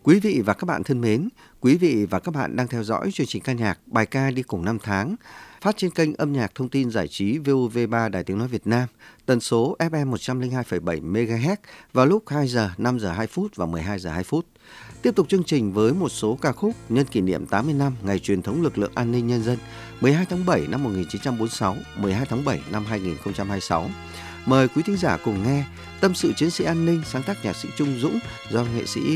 Quý vị và các bạn thân mến, quý vị và các bạn đang theo dõi chương trình ca nhạc Bài ca đi cùng năm tháng, phát trên kênh âm nhạc thông tin giải trí VOV3 Đài Tiếng Nói Việt Nam, tần số FM 102,7 MHz vào lúc 2 giờ, 5 giờ 2 phút và 12 giờ 2 phút. Tiếp tục chương trình với một số ca khúc nhân kỷ niệm 80 năm Ngày truyền thống lực lượng an ninh nhân dân 12 tháng 7 năm 1946, 12 tháng 7 năm 2026. Mời quý thính giả cùng nghe Tâm sự chiến sĩ an ninh sáng tác nhạc sĩ Trung Dũng do nghệ sĩ